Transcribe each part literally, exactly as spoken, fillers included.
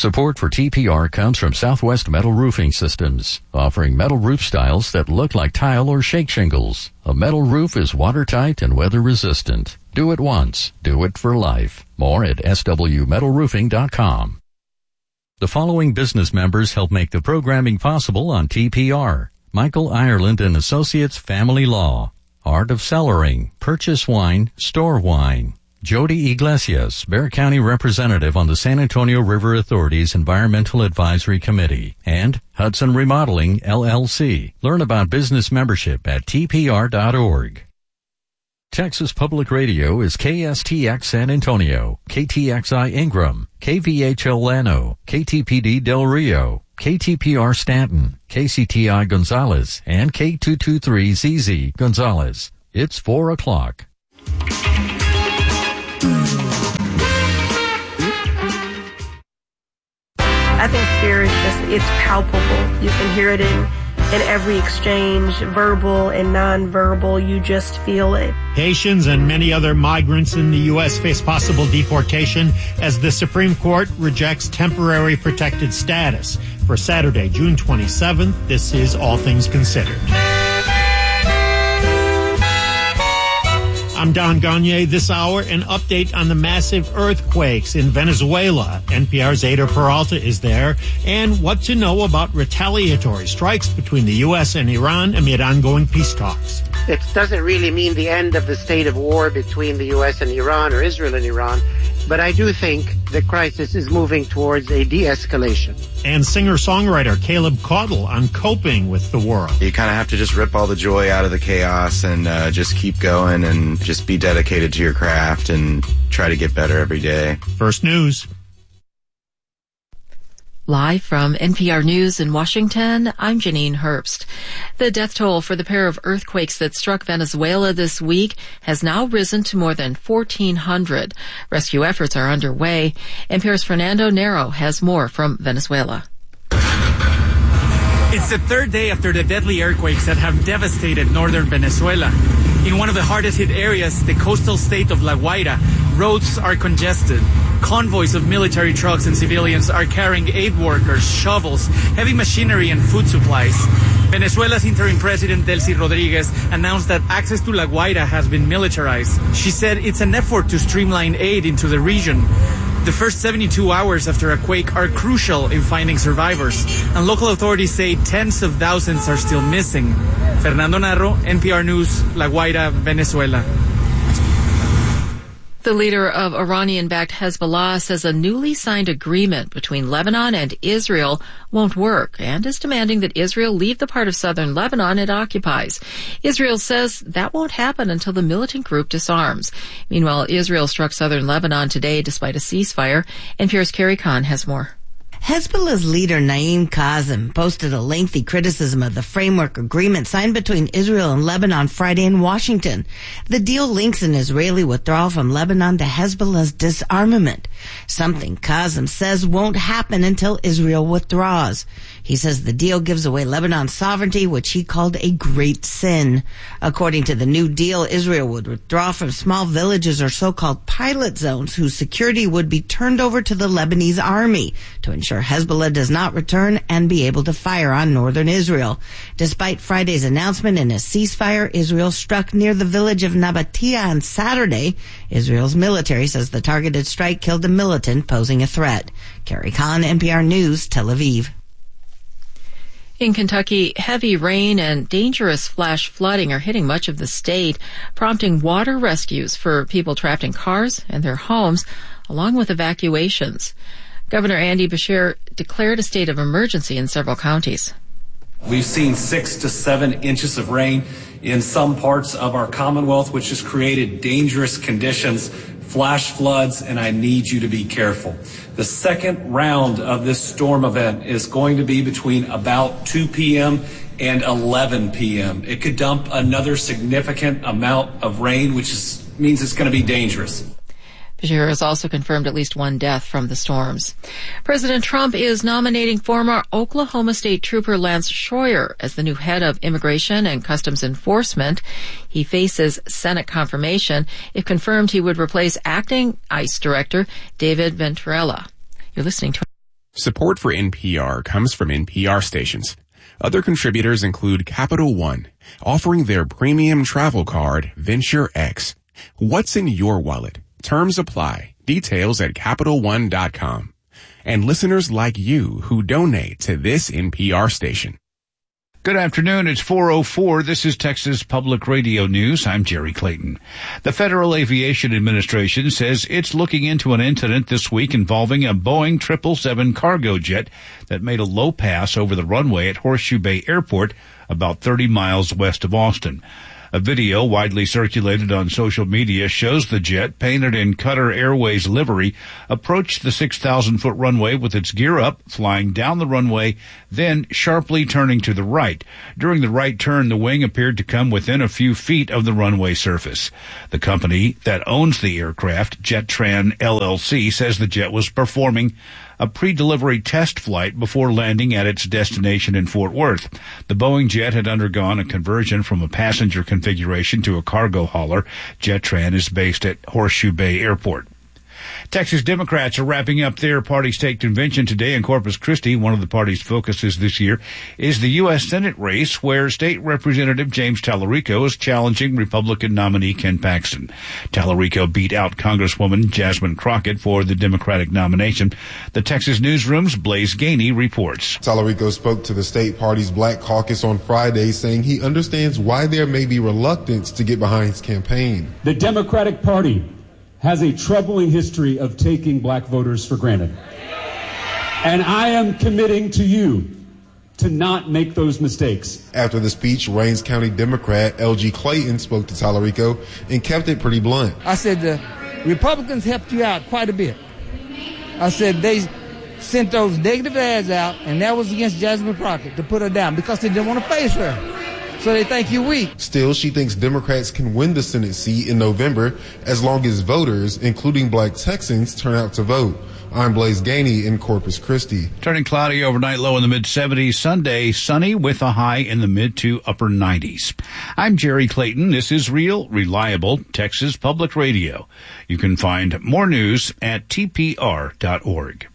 Support for T P R comes from Southwest Metal Roofing Systems, offering metal roof styles that look like tile or shake shingles. A metal roof is watertight and weather resistant. Do it once, do it for life. More at S W metal roofing dot com. The following business members help make the programming possible on T P R. Michael Ireland and Associates Family Law. Art of Cellaring, Purchase Wine, Store Wine. Jody Iglesias, Bexar County Representative on the San Antonio River Authority's Environmental Advisory Committee. And Hudson Remodeling, L L C. Learn about business membership at T P R dot org. Texas Public Radio is K S T X San Antonio, K T X I Ingram, K V H L Llano, K T P D Del Rio, K T P R Stanton, K C T I Gonzales, and K two twenty-three Z Z Gonzales. It's four o'clock. I think fear is just, it's palpable. You can hear it in, in every exchange, verbal and non-verbal. You just feel it. Haitians and many other migrants in the U S face possible deportation as the Supreme Court rejects temporary protected status. For Saturday, June twenty-seventh, this is All Things Considered. I'm Don Gagne. This hour, an update on the massive earthquakes in Venezuela. N P R's Ada Peralta is there. And what to know about retaliatory strikes between the U S and Iran amid ongoing peace talks. It doesn't really mean the end of the state of war between the U S and Iran or Israel and Iran, but I do think the crisis is moving towards a de-escalation. And singer-songwriter Caleb Caudle on coping with the world. You kind of have to just rip all the joy out of the chaos and uh, just keep going and just be dedicated to your craft and try to get better every day. First News. Live from N P R News in Washington, I'm Janine Herbst. The death toll for the pair of earthquakes that struck Venezuela this week has now risen to more than fourteen hundred. Rescue efforts are underway. N P R's Fernando Nero has more from Venezuela. It's the third day after the deadly earthquakes that have devastated northern Venezuela. In one of the hardest hit areas, the coastal state of La Guaira, roads are congested. Convoys of military trucks and civilians are carrying aid workers, shovels, heavy machinery, and food supplies. Venezuela's interim president, Delcy Rodriguez, announced that access to La Guaira has been militarized. She said it's an effort to streamline aid into the region. The first seventy-two hours after a quake are crucial in finding survivors, and local authorities say tens of thousands are still missing. Fernando Narro, N P R News, La Guaira, Venezuela. The leader of Iranian-backed Hezbollah says a newly signed agreement between Lebanon and Israel won't work and is demanding that Israel leave the part of southern Lebanon it occupies. Israel says that won't happen until the militant group disarms. Meanwhile, Israel struck southern Lebanon today despite a ceasefire. N P R's Carrie Kahn has more. Hezbollah's leader Naim Qassem posted a lengthy criticism of the framework agreement signed between Israel and Lebanon Friday in Washington. The deal links an Israeli withdrawal from Lebanon to Hezbollah's disarmament, something Qassem says won't happen until Israel withdraws. He says the deal gives away Lebanon's sovereignty, which he called a great sin. According to the new deal, Israel would withdraw from small villages or so-called pilot zones whose security would be turned over to the Lebanese army to ensure Hezbollah does not return and be able to fire on northern Israel. Despite Friday's announcement in a ceasefire, Israel struck near the village of Nabatea on Saturday. Israel's military says the targeted strike killed a militant posing a threat. Carrie Kahn, N P R News, Tel Aviv. In Kentucky, heavy rain and dangerous flash flooding are hitting much of the state, prompting water rescues for people trapped in cars and their homes, along with evacuations. Governor Andy Beshear declared a state of emergency in several counties. We've seen six to seven inches of rain in some parts of our Commonwealth, which has created dangerous conditions, flash floods, and I need you to be careful. The second round of this storm event is going to be between about two p.m. and eleven p.m. It could dump another significant amount of rain, which is, means it's going to be dangerous. Beshear has also confirmed at least one death from the storms. President Trump is nominating former Oklahoma State Trooper Lance Schroyer as the new head of Immigration and Customs Enforcement. He faces Senate confirmation. If confirmed, he would replace acting ICE Director David Venturella. You're listening to Support for N P R comes from N P R stations. Other contributors include Capital One, offering their premium travel card, Venture X. What's in your wallet? Terms apply. Details at Capital One dot com. And listeners like you who donate to this N P R station. Good afternoon. It's four oh four. This is Texas Public Radio News. I'm Jerry Clayton. The Federal Aviation Administration says it's looking into an incident this week involving a Boeing triple seven cargo jet that made a low pass over the runway at Horseshoe Bay Airport about thirty miles west of Austin. A video widely circulated on social media shows the jet, painted in Qatar Airways livery, approach the six thousand foot runway with its gear up, flying down the runway, then sharply turning to the right. During the right turn, the wing appeared to come within a few feet of the runway surface. The company that owns the aircraft, Jetran L L C, says the jet was performing a pre-delivery test flight before landing at its destination in Fort Worth. The Boeing jet had undergone a conversion from a passenger configuration to a cargo hauler. Jetran is based at Horseshoe Bay Airport. Texas Democrats are wrapping up their party state convention today in Corpus Christi. One of the party's focuses this year is the U S Senate race, where State Representative James Tallarico is challenging Republican nominee Ken Paxton. Tallarico beat out Congresswoman Jasmine Crockett for the Democratic nomination. The Texas Newsroom's Blaze Gainey reports. Tallarico spoke to the state party's Black Caucus on Friday, saying he understands why there may be reluctance to get behind his campaign. The Democratic Party has a troubling history of taking black voters for granted. And I am committing to you to not make those mistakes. After the speech, Rains County Democrat L G Clayton spoke to Tallarico and kept it pretty blunt. I said the Republicans helped you out quite a bit. I said they sent those negative ads out, and that was against Jasmine Crockett, to put her down because they didn't want to face her. So they think you weak. Still, she thinks Democrats can win the Senate seat in November as long as voters, including black Texans, turn out to vote. I'm Blaze Gainey in Corpus Christi. Turning cloudy overnight, low in the mid seventies. Sunday, sunny with a high in the mid to upper nineties. I'm Jerry Clayton. This is Real, Reliable Texas Public Radio. You can find more news at T P R dot org.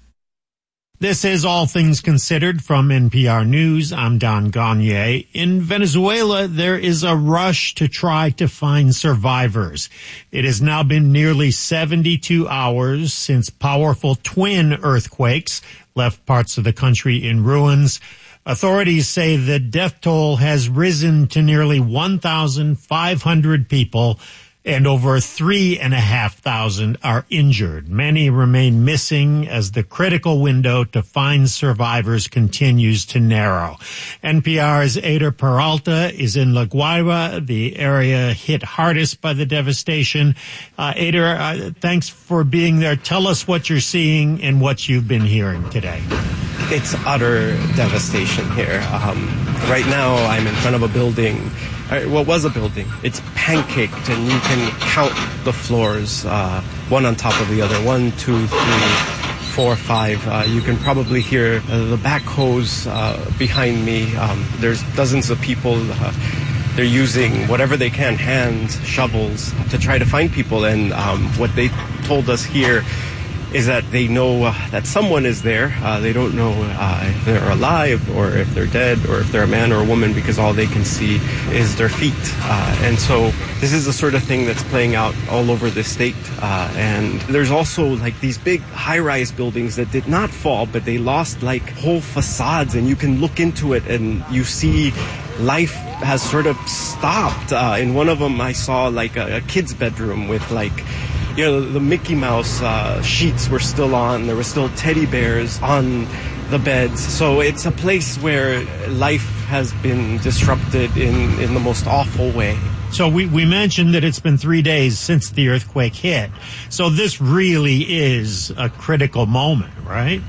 This is All Things Considered from N P R News. I'm Don Gagné. In Venezuela, there is a rush to try to find survivors. It has now been nearly seventy-two hours since powerful twin earthquakes left parts of the country in ruins. Authorities say the death toll has risen to nearly one thousand five hundred people, and over three and a half thousand are injured. Many remain missing as the critical window to find survivors continues to narrow. N P R's Ada Peralta is in La Guaira, the area hit hardest by the devastation. Uh, Ada, uh, thanks for being there. Tell us what you're seeing and what you've been hearing today. It's utter devastation here. Um, right now, I'm in front of a building. What was a building. It's pancaked, and you can count the floors, uh, one on top of the other. One, two, three, four, five. Uh, you can probably hear uh, the backhoes uh, behind me. Um, there's dozens of people. Uh, they're using whatever they can, hands, shovels, to try to find people. And um, what they told us here is that they know uh, that someone is there. Uh, they don't know uh, if they're alive or if they're dead or if they're a man or a woman, because all they can see is their feet. Uh, and so this is the sort of thing that's playing out all over the state. Uh, and there's also like these big high-rise buildings that did not fall, but they lost like whole facades, and you can look into it and you see life has sort of stopped. Uh, in one of them, I saw like a, a kid's bedroom with like, you know, the Mickey Mouse uh, sheets were still on. There were still teddy bears on the beds. So it's a place where life has been disrupted in, in the most awful way. So we, we mentioned that it's been three days since the earthquake hit. So this really is a critical moment, right?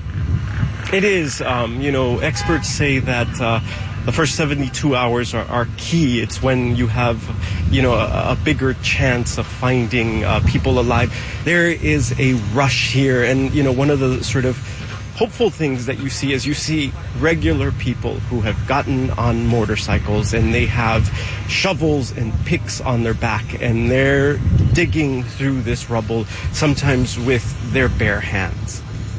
It is. Um, you know, experts say that uh, the first seventy-two hours are, are key. It's when you have, you know, a, a bigger chance of finding uh, people alive. There is a rush here. And, you know, one of the sort of hopeful things that you see is you see regular people who have gotten on motorcycles and they have shovels and picks on their back, and they're digging through this rubble, sometimes with their bare hands.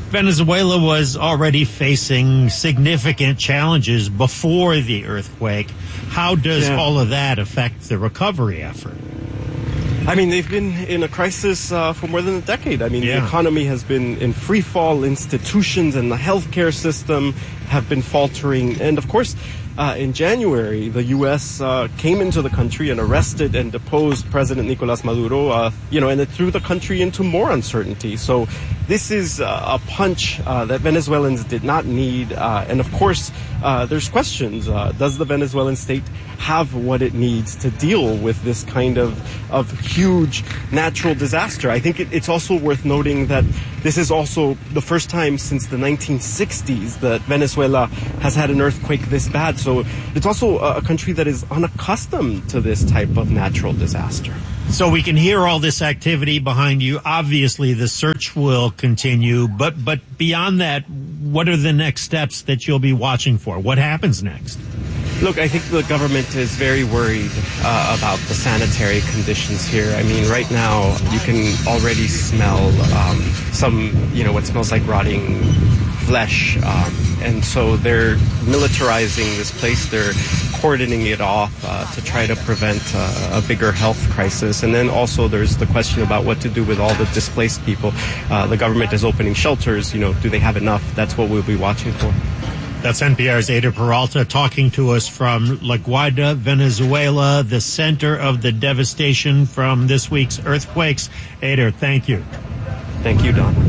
Venezuela was already facing significant challenges before the earthquake. How does Yeah. all of that affect the recovery effort? I mean, they've been in a crisis uh, for more than a decade. I mean, Yeah. the economy has been in free fall. Institutions and the healthcare system have been faltering. And of course, uh, in January, the U S uh, came into the country and arrested and deposed President Nicolas Maduro, uh, you know, and it threw the country into more uncertainty. So this is uh, a punch uh, that Venezuelans did not need. Uh, and of course, uh, there's questions. Uh, does the Venezuelan state have what it needs to deal with this kind of, of huge natural disaster? I think it, it's also worth noting that this is also the first time since the nineteen sixties that Venezuela has had an earthquake this bad. So it's also a, a country that is unaccustomed to this type of natural disaster. So we can hear all this activity behind you. Obviously, the search will continue. But, but beyond that, what are the next steps that you'll be watching for? What happens next? Look, I think the government is very worried uh, about the sanitary conditions here. I mean, right now, you can already smell um, some, you know, what smells like rotting flesh. Um, and so they're militarizing this place. They're cordoning it off uh, to try to prevent uh, a bigger health crisis. And then also there's the question about what to do with all the displaced people. Uh, the government is opening shelters. You know, do they have enough? That's what we'll be watching for. That's N P R's Eder Peralta talking to us from La Guaira, Venezuela, the center of the devastation from this week's earthquakes. Eder, thank you. Thank you, Don.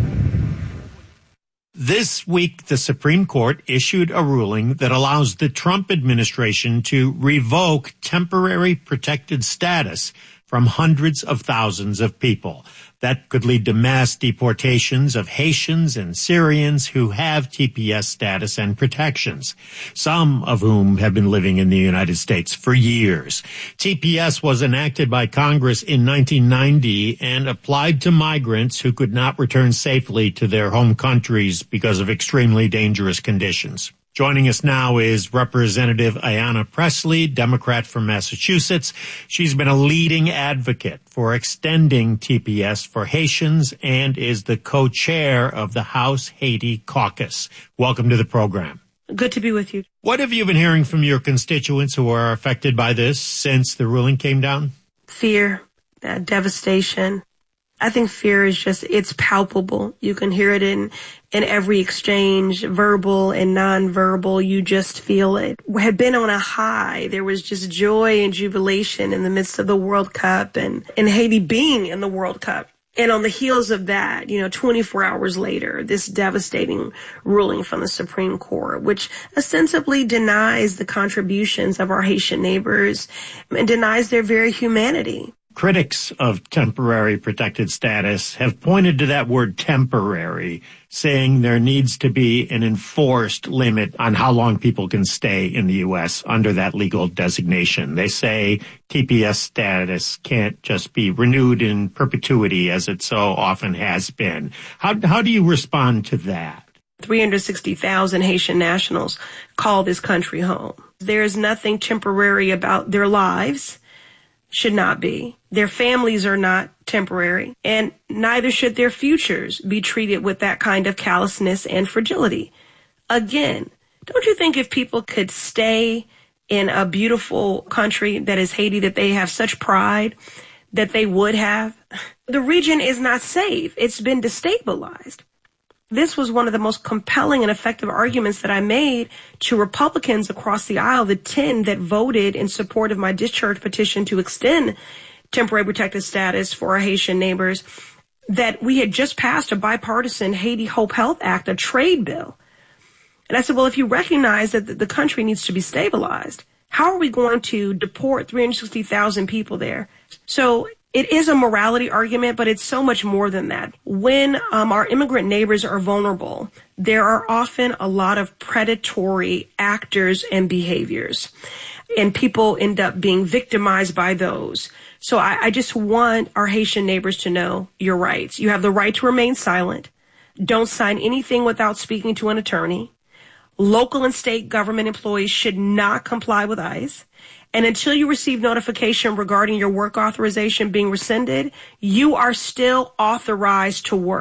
This week, the Supreme Court issued a ruling that allows the Trump administration to revoke temporary protected status from hundreds of thousands of people. That could lead to mass deportations of Haitians and Syrians who have T P S status and protections, some of whom have been living in the United States for years. T P S was enacted by Congress in nineteen ninety and applied to migrants who could not return safely to their home countries because of extremely dangerous conditions. Joining us now is Representative Ayanna Pressley, Democrat from Massachusetts. She's been a leading advocate for extending T P S for Haitians and is the co-chair of the House Haiti Caucus. Welcome to the program. Good to be with you. What have you been hearing from your constituents who are affected by this since the ruling came down? Fear, uh, devastation. I think fear is just, it's palpable. You can hear it in, in every exchange, verbal and nonverbal. You just feel it. We had been on a high. There was just joy and jubilation in the midst of the World Cup and, and Haiti being in the World Cup. And on the heels of that, you know, twenty-four hours later, this devastating ruling from the Supreme Court, which ostensibly denies the contributions of our Haitian neighbors and denies their very humanity. Critics of temporary protected status have pointed to that word temporary, saying there needs to be an enforced limit on how long people can stay in the U S under that legal designation. They say T P S status can't just be renewed in perpetuity as it so often has been. How, how do you respond to that? three hundred sixty thousand Haitian nationals call this country home. There is nothing temporary about their lives. Should not be. Their families are not temporary, and neither should their futures be treated with that kind of callousness and fragility. Again, don't you think if people could stay in a beautiful country that is Haiti, that they have such pride that they would have? The region is not safe. It's been destabilized. This was one of the most compelling and effective arguments that I made to Republicans across the aisle, the ten that voted in support of my discharge petition to extend temporary protected status for our Haitian neighbors, that we had just passed a bipartisan Haiti Hope Health Act, a trade bill. And I said, well, if you recognize that the country needs to be stabilized, how are we going to deport three hundred sixty thousand people there? So it is a morality argument, but it's so much more than that. When um, our immigrant neighbors are vulnerable, there are often a lot of predatory actors and behaviors, and people end up being victimized by those. So I, I just want our Haitian neighbors to know your rights. You have the right to remain silent. Don't sign anything without speaking to an attorney. Local and state government employees should not comply with ICE. And until you receive notification regarding your work authorization being rescinded, you are still authorized to work.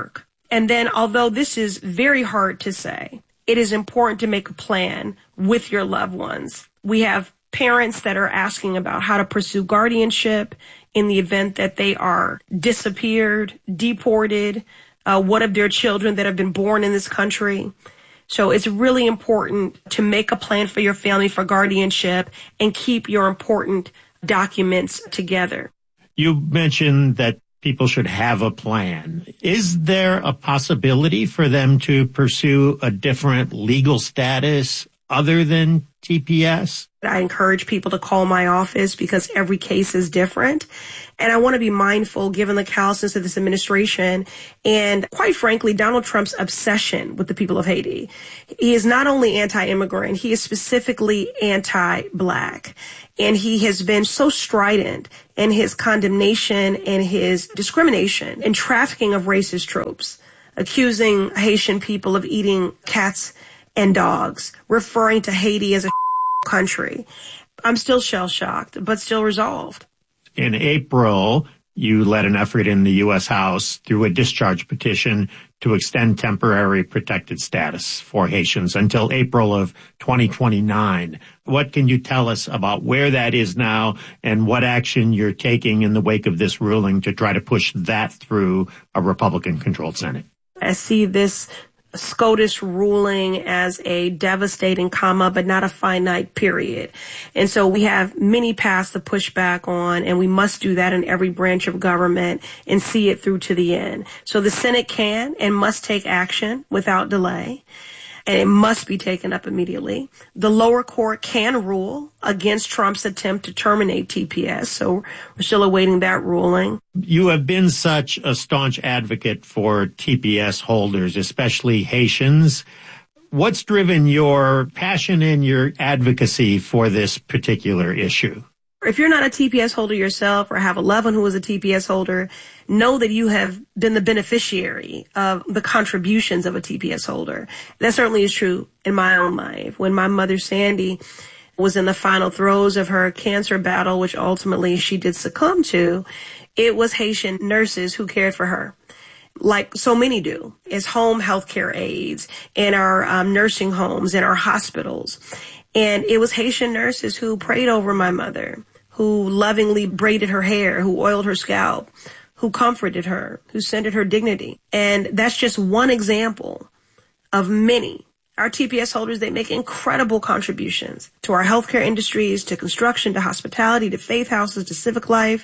And then, although this is very hard to say, it is important to make a plan with your loved ones. We have parents that are asking about how to pursue guardianship in the event that they are disappeared, deported, uh, what of their children that have been born in this country. So it's really important to make a plan for your family for guardianship and keep your important documents together. You mentioned that people should have a plan. Is there a possibility for them to pursue a different legal status other than T P S? I encourage people to call my office because every case is different. And I want to be mindful, given the callousness of this administration and, quite frankly, Donald Trump's obsession with the people of Haiti. He is not only anti-immigrant, he is specifically anti-Black. And he has been so strident in his condemnation and his discrimination and trafficking of racist tropes, accusing Haitian people of eating cats and dogs, referring to Haiti as a country. I'm still shell-shocked, but still resolved. In April, you led an effort in the U S House through a discharge petition to extend temporary protected status for Haitians until April of twenty twenty-nine. What can you tell us about where that is now and what action you're taking in the wake of this ruling to try to push that through a Republican-controlled Senate? I see this SCOTUS ruling as a devastating comma, but not a finite period. And so we have many paths to push back on, and we must do that in every branch of government and see it through to the end. So the Senate can and must take action without delay, and it must be taken up immediately. The lower court can rule against Trump's attempt to terminate T P S, so we're still awaiting that ruling. You have been such a staunch advocate for T P S holders, especially Haitians. What's driven your passion and your advocacy for this particular issue? If you're not a T P S holder yourself or have a loved one who is a T P S holder, know that you have been the beneficiary of the contributions of a T P S holder. That certainly is true in my own life. When my mother, Sandy, was in the final throes of her cancer battle, which ultimately she did succumb to, it was Haitian nurses who cared for her, like so many do, as home healthcare aides in our um, nursing homes, in our hospitals. And it was Haitian nurses who prayed over my mother, who lovingly braided her hair, who oiled her scalp, who comforted her, who centered her dignity. And that's just one example of many. Our T P S holders, they make incredible contributions to our healthcare industries, to construction, to hospitality, to faith houses, to civic life.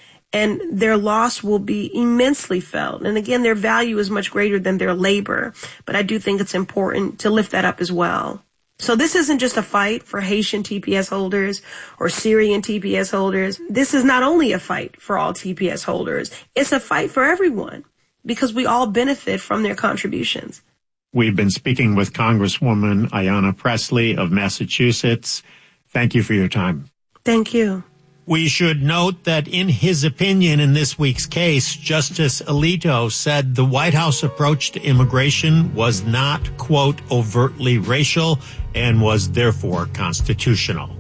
And their loss will be immensely felt. And again, their value is much greater than their labor. But I do think it's important to lift that up as well. So this isn't just a fight for Haitian T P S holders or Syrian T P S holders. This is not only a fight for all T P S holders. It's a fight for everyone because we all benefit from their contributions. We've been speaking with Congresswoman Ayanna Pressley of Massachusetts. Thank you for your time. Thank you. We should note that in his opinion in this week's case, Justice Alito said the White House approach to immigration was not, quote, overtly racial and was therefore constitutional.